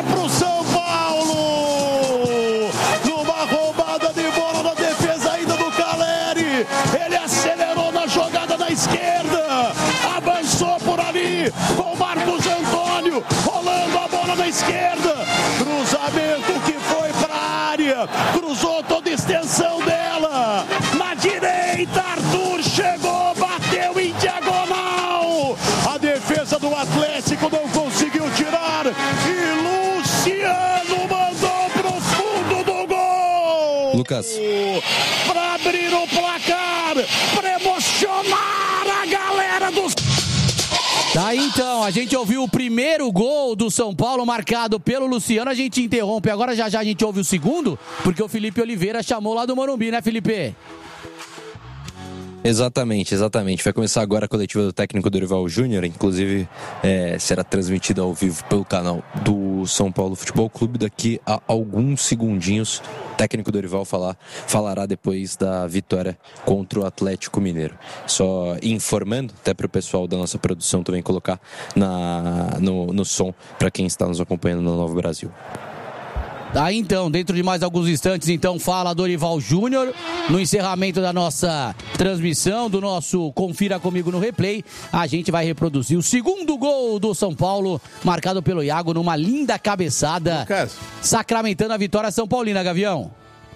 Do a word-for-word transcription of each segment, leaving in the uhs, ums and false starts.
pro São Paulo. Numa roubada de bola na defesa ainda do Caleri. Ele acelerou na jogada da esquerda. Avançou por ali com o Marcos Antônio. Rolando a bola na esquerda. Cruzamento que foi pra área. Cruzou toda a extensão dela. Na direita, Arthur chegou, bateu em diagonal. A defesa do Atlético não conseguiu tirar. E Luciano mandou pro fundo do gol. Lucas. Pra abrir o placar, pra emocionar a galera dos... Tá aí então, a gente ouviu o primeiro gol do São Paulo marcado pelo Luciano, a gente interrompe agora, já já a gente ouve o segundo, porque o Felipe Oliveira chamou lá do Morumbi, né, Felipe? Exatamente, exatamente. Vai começar agora a coletiva do técnico Dorival Júnior, inclusive é, será transmitida ao vivo pelo canal do São Paulo Futebol Clube. Daqui a alguns segundinhos, o técnico Dorival falar, falará depois da vitória contra o Atlético Mineiro. Só informando, até para o pessoal da nossa produção também colocar na, no, no som, para quem está nos acompanhando no Novo Brasil. Aí então, dentro de mais alguns instantes, então, fala Dorival Júnior, no encerramento da nossa transmissão, do nosso Confira Comigo no Replay, a gente vai reproduzir o segundo gol do São Paulo, marcado pelo Iago numa linda cabeçada, Lucas, sacramentando a vitória São Paulina, Gavião.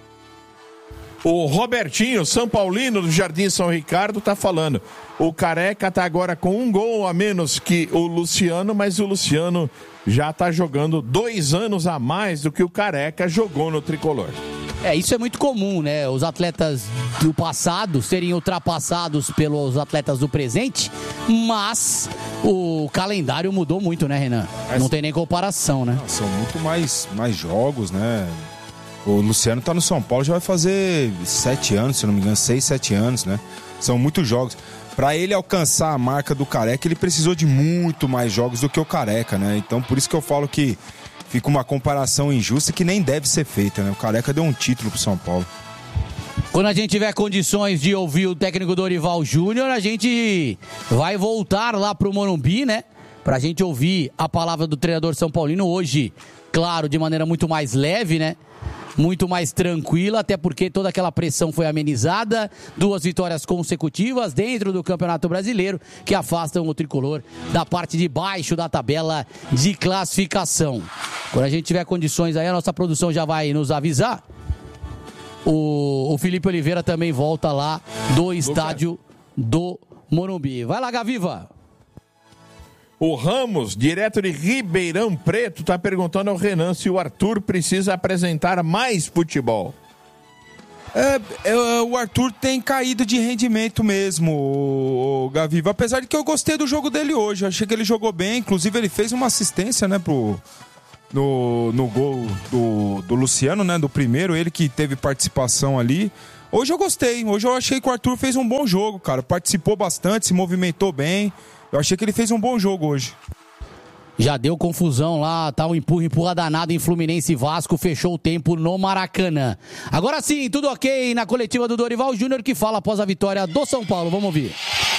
O Robertinho, São Paulino do Jardim São Ricardo, tá falando. O Careca tá agora com um gol a menos que o Luciano, mas o Luciano já tá jogando dois anos a mais do que o Careca jogou no Tricolor. É, isso é muito comum, né? Os atletas do passado serem ultrapassados pelos atletas do presente, mas o calendário mudou muito, né, Renan? Mas... Não tem nem comparação, né? São muito mais, mais jogos, né? O Luciano tá no São Paulo, já vai fazer sete anos, se não me engano, seis, sete anos, né? São muitos jogos. Para ele alcançar a marca do Careca, ele precisou de muito mais jogos do que o Careca, né? Então, por isso que eu falo que fica uma comparação injusta que nem deve ser feita, né? O Careca deu um título pro São Paulo. Quando a gente tiver condições de ouvir o técnico Dorival Júnior, a gente vai voltar lá pro Morumbi, né? Pra gente ouvir a palavra do treinador São Paulino hoje, claro, de maneira muito mais leve, né? Muito mais tranquila, até porque toda aquela pressão foi amenizada, duas vitórias consecutivas dentro do Campeonato Brasileiro, que afastam o tricolor da parte de baixo da tabela de classificação. Quando a gente tiver condições aí, a nossa produção já vai nos avisar. O, o Felipe Oliveira também volta lá do estádio do Morumbi. Vai lá, Gaviva! O Ramos, direto de Ribeirão Preto, está perguntando ao Renan se o Arthur precisa apresentar mais futebol. É, é, o Arthur tem caído de rendimento mesmo, o, o Gaviva. Apesar de que eu gostei do jogo dele hoje. Eu achei que ele jogou bem. Inclusive, ele fez uma assistência, né, pro, no, no gol do, do Luciano, né, do primeiro. Ele que teve participação ali. Hoje eu gostei. Hoje eu achei que o Arthur fez um bom jogo, cara. Participou bastante, se movimentou bem. Eu achei que ele fez um bom jogo hoje. Já deu confusão lá, tá um empurra, empurra danado em Fluminense e Vasco, fechou o tempo no Maracanã. Agora sim, tudo ok na coletiva do Dorival Júnior, que fala após a vitória do São Paulo. Vamos ouvir.